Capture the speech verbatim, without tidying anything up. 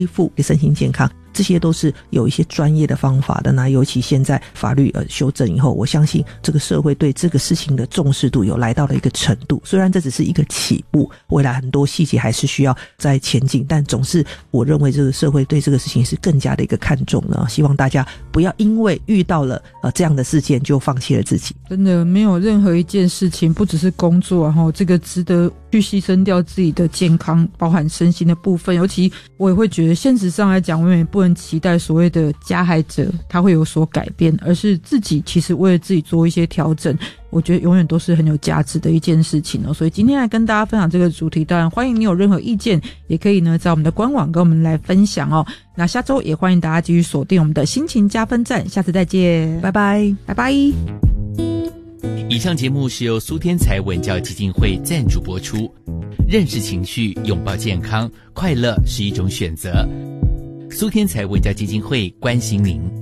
复身心健康，这些都是有一些专业的方法的。那尤其现在法律呃修正以后，我相信这个社会对这个事情的重视度有来到了一个程度。虽然这只是一个起步，未来很多细节还是需要再前进，但总是我认为这个社会对这个事情是更加的一个看重的。希望大家不要因为遇到了呃这样的事件就放弃了自己。 真的没有任何一件事情，不只是工作，然后这个值得去牺牲掉自己的健康，包含身心的部分。尤其我也会觉得现实上来讲，我们也不能期待所谓的加害者他会有所改变，而是自己其实为了自己做一些调整，我觉得永远都是很有价值的一件事情哦。所以今天来跟大家分享这个主题，当然欢迎你有任何意见也可以呢在我们的官网跟我们来分享哦。那下周也欢迎大家继续锁定我们的心情加分站，下次再见， 拜拜拜拜。 以上节目是由苏天才文教基金会赞助播出。认识情绪，拥抱健康，快乐是一种选择。苏天才文教基金会关心您。